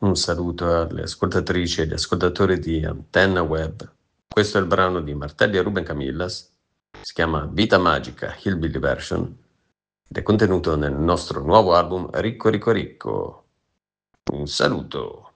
Un saluto alle ascoltatrici e agli ascoltatori di Antenna Web. Questo è il brano di Martelli e Ruben Camillas, si chiama Vita Magica Hillbilly Version ed è contenuto nel nostro nuovo album Ricco Ricco Ricco. Un saluto!